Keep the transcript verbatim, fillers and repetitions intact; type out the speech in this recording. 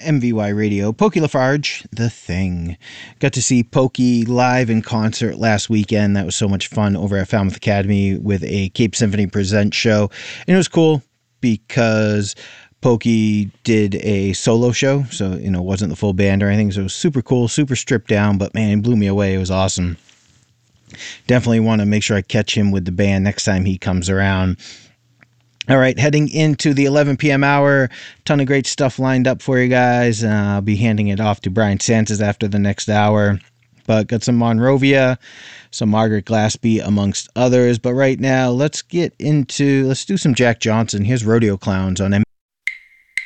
M V Y Radio, Pokey Lafarge, The Thing. Got to see Pokey live in concert last weekend. That was so much fun over at Falmouth Academy with a Cape Symphony Presents show. And it was cool because Pokey did a solo show, so, you know, it wasn't the full band or anything. So it was super cool, super stripped down, but man, it blew me away. It was awesome. Definitely want to make sure I catch him with the band next time he comes around. All right, heading into the eleven p.m. hour, ton of great stuff lined up for you guys. Uh, I'll be handing it off to Brian Sanchez after the next hour. But got some Monrovia, some Margaret Glaspie, amongst others. But right now, let's get into, let's do some Jack Johnson. Here's Rodeo Clowns on M.